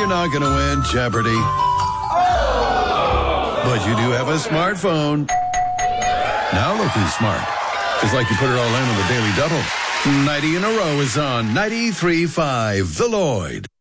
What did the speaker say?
you're not going to win Jeopardy. But you do have a smartphone. Now look who's smart. It's like you put it all in on the Daily Double. 90 in a row is on 93.5 The Lloyd.